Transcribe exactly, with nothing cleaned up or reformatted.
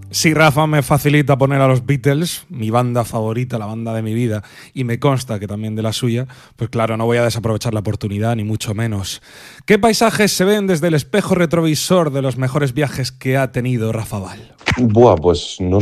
Si Rafa me facilita poner a los Beatles, mi banda favorita, la banda de mi vida, y me consta que también de la suya, pues claro, no voy a desaprovechar la oportunidad, ni mucho menos. ¿Qué paisajes se ven desde el espejo retrovisor de los mejores viajes que ha tenido Rafa Val? Buah, pues no